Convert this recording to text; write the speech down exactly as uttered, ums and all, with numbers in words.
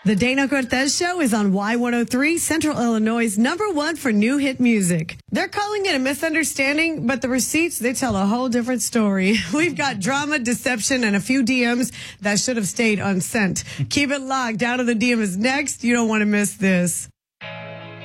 The Dana Cortez Show is on Y one oh three, Central Illinois' number one for new hit music. They're calling it a misunderstanding, but the receipts, they tell a whole different story. We've got drama, deception, and a few D Ms that should have stayed unsent. Keep it locked. Down to the D M is next. You don't want to miss this.